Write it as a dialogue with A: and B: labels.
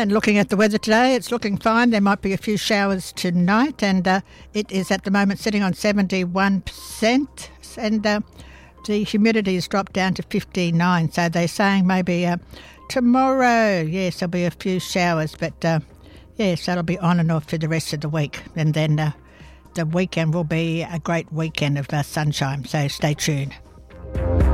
A: And looking at the weather today, it's looking fine. There might be a few showers tonight, and it is at the moment sitting on 71%, and the humidity has dropped down to 59%. So they're saying maybe tomorrow, yes, there'll be a few showers, but yes, that'll be on and off for the rest of the week. And then the weekend will be a great weekend of sunshine, so stay tuned.